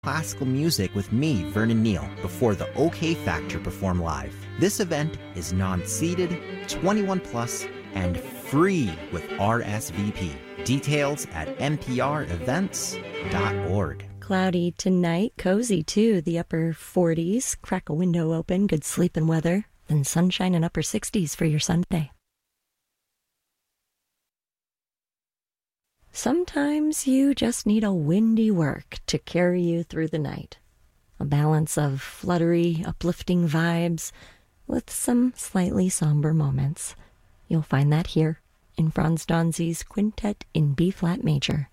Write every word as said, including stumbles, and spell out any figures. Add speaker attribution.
Speaker 1: classical music with me, Vernon Neal, before the OK Factor perform live. This event is non-seated, twenty-one plus, and free with R S V P. Details at n p r events dot org.
Speaker 2: Cloudy tonight, cozy too, the upper forties, crack a window open, good sleeping weather, then sunshine and upper sixties for your Sunday. Sometimes you just need a windy work to carry you through the night. A balance of fluttery, uplifting vibes with some slightly somber moments. You'll find that here in Franz Danzi's Quintet in B-flat major.